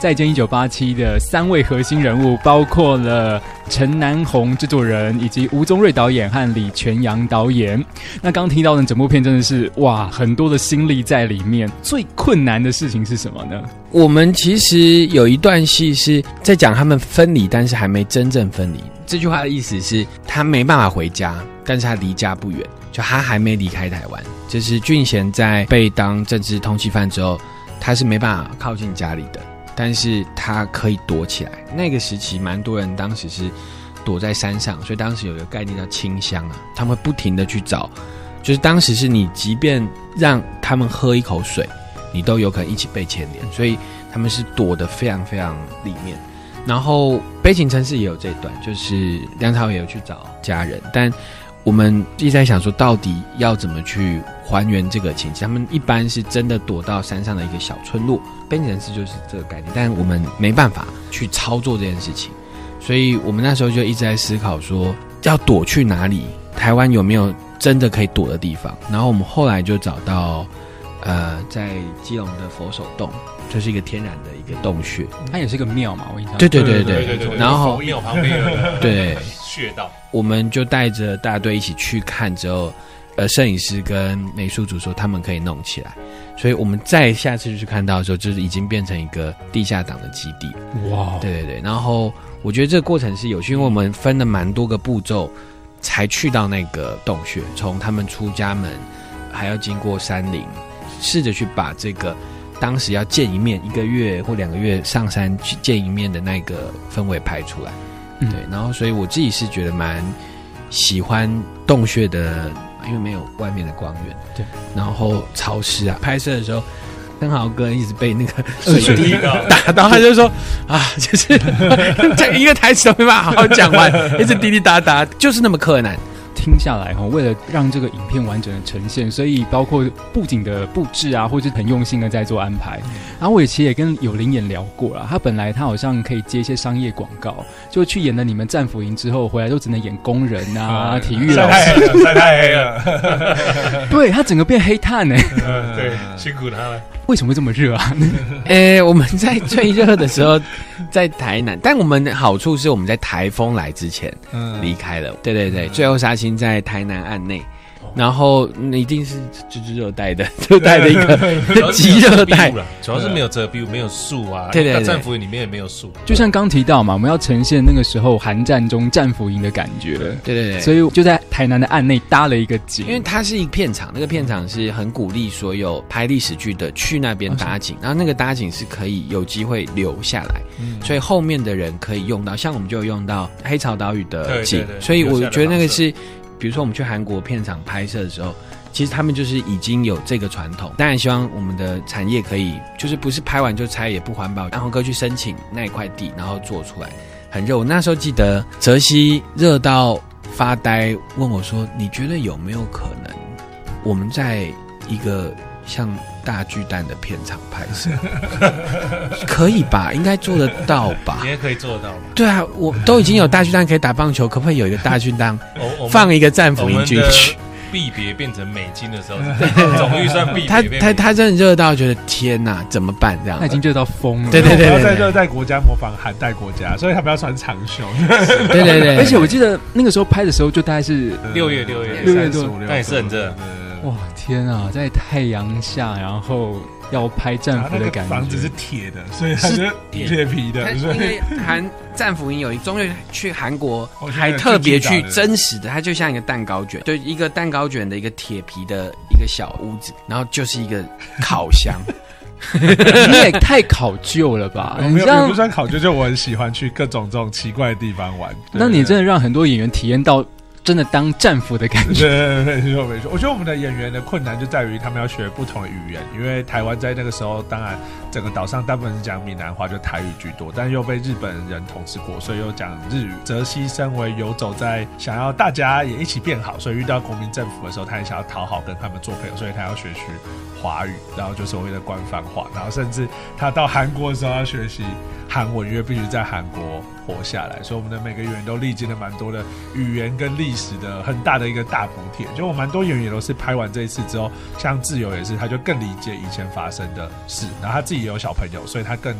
再见1987》的3位核心人物，包括了陈南宏制作人，以及吴宗瑞导演和李全阳导演。那刚提到的整部片真的是哇，很多的心力在里面。最困难的事情是什么呢？ 我们其实有一段戏是在讲他们分离，但是还没真正分离。这句话的意思是他没办法回家，但是他离家不远，就他还没离开台湾。就是俊贤在被当政治通缉犯之后，他是没办法靠近家里的，但是他可以躲起来。那个时期蛮多人当时是躲在山上，所以当时有一个概念叫清乡啊，他们会不停的去找，就是当时是你即便让他们喝一口水，你都有可能一起被牵连，所以他们是躲得非常非常里面。然后悲情城市也有这一段，就是梁朝伟有去找家人，但我们一直在想说到底要怎么去还原这个情景。他们一般是真的躲到山上的一个小村落，悲情城市就是这个概念，但我们没办法去操作这件事情，所以我们那时候就一直在思考说要躲去哪里，台湾有没有真的可以躲的地方。然后我们后来就找到在基隆的佛手洞，这是一个天然的一个洞穴， 它也是个庙嘛，我印象。 对，然后庙旁边有个对穴道， 我们就带着大队一起去看之后，摄影师跟美术组说他们可以弄起来，所以我们再下次去看到的时候，就是已经变成一个地下党的基地。 哇， 对，然后我觉得这个过程是有趣，因为我们分了蛮多个步骤才去到那个洞穴，从他们出家门，还要经过山林，试着去把这个当时要见一面1个月或2个月上山去见一面的那个氛围拍出来。对，然后所以我自己是觉得蛮喜欢洞穴的，因为没有外面的光源，对，然后潮湿啊，拍摄的时候登豪哥一直被那个水滴打到，他就说啊，就是一个台词都没办法好好讲完，一直滴滴答答，就是那么困难。 听下来为了让这个影片完整的呈现，所以包括布景的布置啊，或者很用心的在做安排。然后我其实也跟有灵演聊过了，他本来他好像可以接一些商业广告，就去演了你们战俘营之后回来都只能演工人啊、体育老师， 晒太黑了， 对，他整个变黑炭对，辛苦他了。 为什么会这么热啊？ 我们在最热的时候在台南，但我们的好处是我们在台风来之前离开了。对，最后杀青在台南岸内，然后一定是就是热带的一个极热带， 主要是没有遮蔽物，没有树啊。 对， 战俘营里面也没有树。 就像刚提到嘛，我们要呈现那个时候韩战中战俘营的感觉。 对， 所以就在台南的岸内搭了一个景， 因为它是一个片场，那个片场是很鼓励所有拍历史剧的去那边搭景，然后那个搭景是可以有机会留下来，所以后面的人可以用到，像我们就有用到黑潮岛屿的景，所以我觉得那个是。比如说我们去韩国片场拍摄的时候，其实他们就是已经有这个传统，当然希望我们的产业可以就是不是拍完就拆也不环保，然后哥去申请那一块地然后做出来很热。我那时候记得泽西热到发呆问我说，你觉得有没有可能我们在一个像大巨蛋的片场拍摄可以吧，应该做得到吧， 应该可以做得到吧。 对啊，我都已经有大巨蛋可以打棒球，可不可以有一个大巨蛋放一个战俘营进去？ 币别变成美金的时候，总预算币别他真的热到觉得天哪，怎么办？这样他已经热到疯了。 对， 要在热带国家模仿寒带国家，所以他们要穿长袖。 对， 而且我记得那个时候拍的时候，就大概是 6月多，那也是很热。 哇，天啊，在太阳下，然后要拍战俘的感觉。 房子是铁的，所以它是铁皮的。 因为战俘营有一中越去韩国还特别去真实的，它就像一个蛋糕卷，就一个蛋糕卷的一个铁皮的一个小屋子，然后就是一个烤箱。 你也太考究了吧？ 没有不算考究，就我很喜欢去各种这种奇怪的地方玩。 那你真的让很多演员体验到真的当战俘的感觉。 对，没错。我觉得我们的演员的困难就在于他们要学不同的语言，因为台湾在那个时候，当然整个岛上大部分是讲闽南话，就台语居多，但又被日本人统治过，所以又讲日语。泽西身为游走在想要大家也一起变好，所以遇到国民政府的时候，他也想要讨好跟他们做朋友，所以他要学习华语，然后就所谓的官方话，然后甚至他到韩国的时候要学习韩文，因为必须在韩国活下来，所以我们的每个演员都历经了蛮多的语言跟历史的很大的一个大补贴。就我蛮多演员都是拍完这一次之后，像自由也是，他就更理解以前发生的事，然后他自己也有小朋友，所以他更